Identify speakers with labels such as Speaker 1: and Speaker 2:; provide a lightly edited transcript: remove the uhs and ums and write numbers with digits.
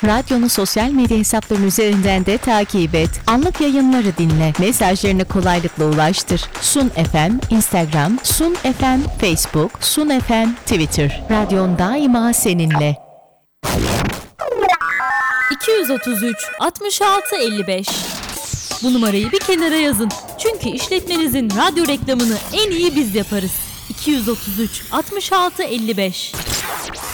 Speaker 1: Radyonun sosyal medya hesaplarının üzerinden de takip et. Anlık yayınları dinle. Mesajlarını kolaylıkla ulaştır. Sun FM Instagram, Sun FM Facebook, Sun FM Twitter. Radyon daima seninle.
Speaker 2: 233 66 55. Bu numarayı bir kenara yazın. Çünkü işletmenizin radyo reklamını en iyi biz yaparız. 233 66 55.